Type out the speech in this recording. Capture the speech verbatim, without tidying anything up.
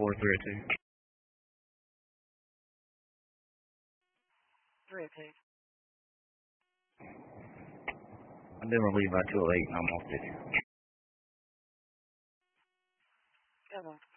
four three two. three oh two. I'm doing relieved by two oh eight and I'm off duty. Go on.